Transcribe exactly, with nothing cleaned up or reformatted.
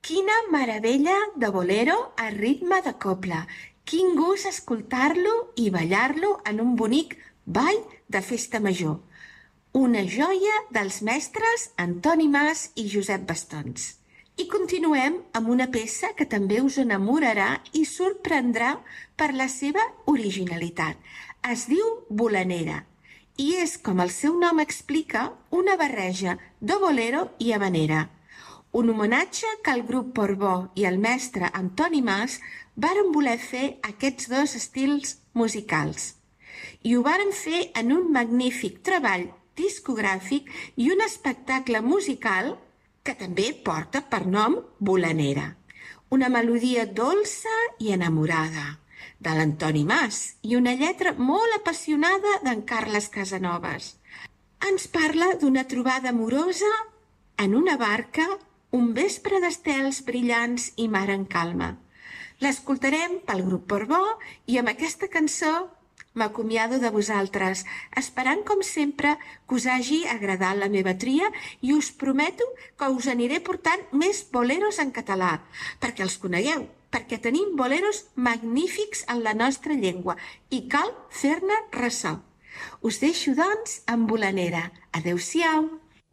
Quina meravella de bolero a ritme de cobla. Quin gust escoltar-lo i ballar-lo en un bonic ball de festa major. Una joia dels mestres Antoni Mas i Josep Bastons. I continuem amb una peça que també us enamorarà i sorprendrà per la seva originalitat. Es diu Bolanera i és, com el seu nom explica, una barreja de bolero i habanera. Un homenatge que el grup Portbó i el mestre Antoni Mas varen voler fer aquests dos estils musicals. I ho varen fer en un magnífic treball discogràfic i un espectacle musical que també porta per nom Bolanera. Una melodia dolça i enamorada de l'Antoni Mas i una lletra molt apassionada d'en Carles Casanovas. Ens parla d'una trobada amorosa en una barca, un vespre d'estels brillants i mar en calma. L'escoltarem pel grup Portbó i amb aquesta cançó m'acomiado de vosaltres, esperant com sempre que us hagi agradat la meva tria i us prometo que us aniré portant més boleros en català, perquè els conegueu, perquè tenim boleros magnífics en la nostra llengua i cal fer-ne ressò. Us deixo, doncs, amb Bolanera. Adéu-siau!